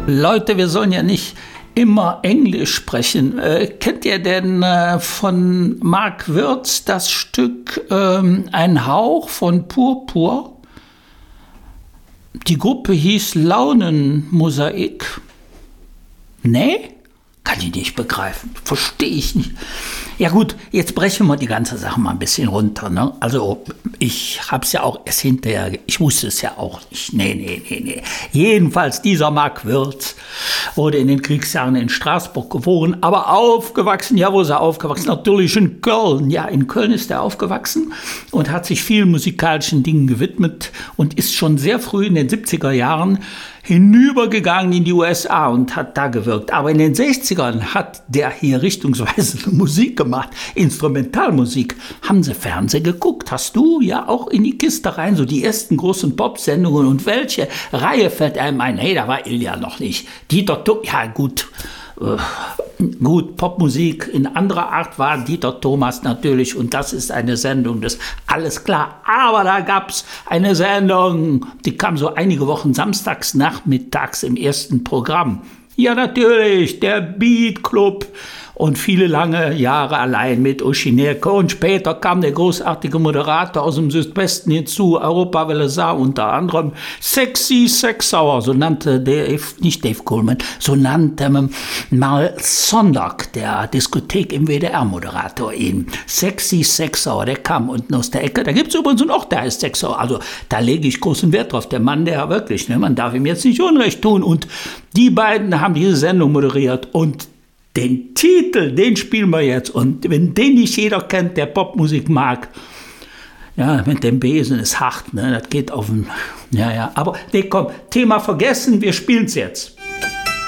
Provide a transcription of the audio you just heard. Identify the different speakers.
Speaker 1: Leute, wir sollen ja nicht immer Englisch sprechen. Kennt ihr denn von Mark Würz das Stück Ein Hauch von Purpur? Die Gruppe hieß Launenmosaik. Nee? Kann ich nicht begreifen. Verstehe ich nicht. Ja gut, jetzt brechen wir die ganze Sache mal ein bisschen runter. Ne? Also ich habe es ja auch erst hinterher, ich wusste es ja auch nicht. Nee. Jedenfalls dieser Mark Würz wurde in den Kriegsjahren in Straßburg geboren, aber aufgewachsen, ja wo ist er aufgewachsen? Natürlich in Köln. Ja, in Köln ist er aufgewachsen und hat sich vielen musikalischen Dingen gewidmet und ist schon sehr früh in den 70er Jahren hinübergegangen in die USA und hat da gewirkt. Aber in den 60ern hat der hier richtungsweise Musik gemacht, Instrumentalmusik. Haben Sie Fernsehen geguckt? Hast du ja auch in die Kiste rein, so die ersten großen Pop-Sendungen. Und welche Reihe fällt einem ein? Hey, da war Ilja noch nicht. Dieter Thomas, ja gut. Gut, Popmusik in anderer Art war Dieter Thomas natürlich und das ist eine Sendung, das ist alles klar. Aber da gab es eine Sendung, die kam so einige Wochen samstags nachmittags im ersten Programm. Ja natürlich, der Beat Club und viele lange Jahre allein mit Uschi Nerke. Und später kam der großartige Moderator aus dem Südwesten hinzu, Europawelle sah unter anderem Sexy Sex Hour, so nannte nicht Dave Coleman, so nannte mal Sonntag, der Diskothek im WDR-Moderator ihn. Sexy Sex Hour, der kam unten aus der Ecke. Da gibt es übrigens einen Ort, der heißt Sex Hour. Also da lege ich großen Wert drauf. Der Mann, der wirklich, ne, man darf ihm jetzt nicht Unrecht tun. Und die beiden haben diese Sendung moderiert und den Titel, den spielen wir jetzt. Und wenn den nicht jeder kennt, der Popmusik mag, ja, mit dem Besen ist hart, ne? Das geht auf den, ja. Aber nee, komm, Thema vergessen, wir spielen es jetzt.